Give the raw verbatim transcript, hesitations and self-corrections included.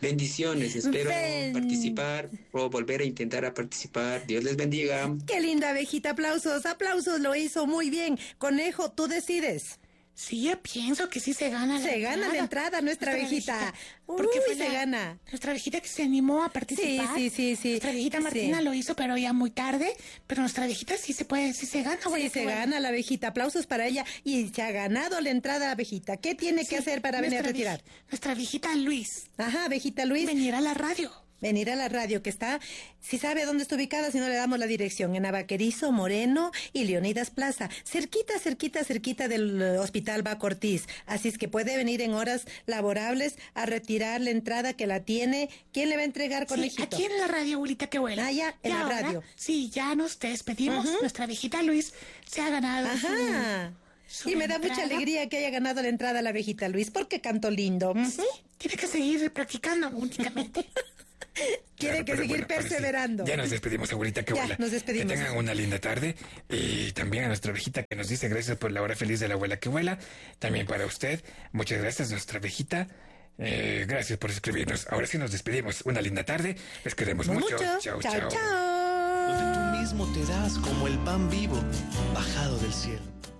Bendiciones, espero Ben- participar o volver a intentar a participar. Dios les bendiga. Qué linda abejita, aplausos, aplausos, lo hizo muy bien. Conejo, tú decides. Sí, yo pienso que sí se gana la Se entrada. gana la entrada nuestra abejita. Porque Uy, fue se la- gana. Nuestra abejita que se animó a participar. Sí, sí, sí, sí. Nuestra abejita Martina Sí. lo hizo, pero ya muy tarde. Pero nuestra abejita sí se puede, sí se gana. Sí, abuela, se qué bueno. gana la abejita. Aplausos para ella. Y se ha ganado la entrada, abejita. ¿Qué tiene que Sí, hacer para venir a nuestra retirar? abej- Nuestra abejita Luis. Ajá, abejita Luis. Venir a la radio. Venir a la radio que está, si sabe dónde está ubicada, si no le damos la dirección, en Abaquerizo, Moreno y Leonidas Plaza, cerquita, cerquita, cerquita del eh, Hospital Baco Ortiz. Así es que puede venir en horas laborables a retirar la entrada que la tiene. ¿Quién le va a entregar, Sí, conejito? aquí en la radio, abuelita, qué buena. Ah, ya, en Y la ahora, radio. Sí, ya nos despedimos. Ujú. Nuestra abejita Luis se ha ganado. Ajá. su Y me da mucha entrada. alegría que haya ganado la entrada la abejita Luis, porque cantó lindo. Ujú. Sí, tiene que seguir practicando únicamente. Quiere Claro, que pero seguir bueno, ahora sí. perseverando. Ya nos despedimos, abuelita, que Ya, abuela. nos despedimos. Que tengan una linda tarde. Y también a nuestra abejita que nos dice gracias por la hora feliz de la abuela que vuela. También para usted, muchas gracias, nuestra abejita. Eh, gracias por escribirnos. Ahora sí nos despedimos. Una linda tarde. Les queremos mucho. Mucho. Chao, chao, chao. chao. Donde tú mismo te das como el pan vivo bajado del cielo.